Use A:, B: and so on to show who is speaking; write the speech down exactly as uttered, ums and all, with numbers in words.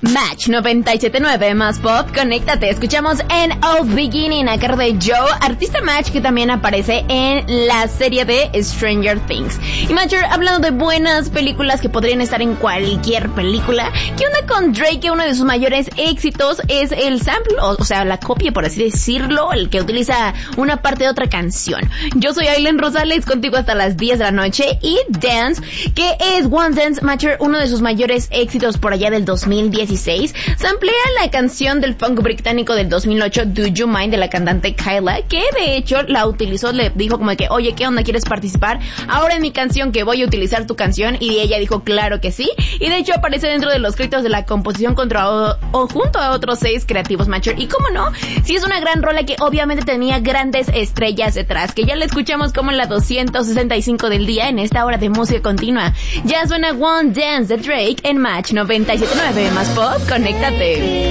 A: Match noventa y siete punto nueve más pop, conéctate. Escuchamos en Oh Beginning a cargo de Joe, artista Match que también aparece en la serie de Stranger Things. Y Matcher, hablando de buenas películas que podrían estar en cualquier película, ¿qué onda con Drake? Que uno de sus mayores éxitos es el sample, o, o sea, la copia, por así decirlo, el que utiliza una parte de otra canción. Yo soy Aileen Rosales, contigo hasta las diez de la noche, y Dance, que es One Dance, Matcher, uno de sus mayores éxitos por allá del dos mil dieciséis. Samplea la canción del funk británico del dos mil ocho, Do You Mind, de la cantante Kyla, que de hecho la utilizó, le dijo como que, oye, ¿qué onda? ¿Quieres participar ahora en mi canción, que voy a utilizar tu canción? Y ella dijo, claro que sí, y de hecho aparece dentro de los créditos de la composición contra o, o junto a otros seis creativos, Matcher. Y cómo no, sí es una gran rola que obviamente tenía grandes estrellas detrás, que ya la escuchamos como en la doscientos sesenta y cinco del día en esta hora de música continua. Ya suena One Dance de Drake en Match noventa y siete punto nueve más pop, conéctate.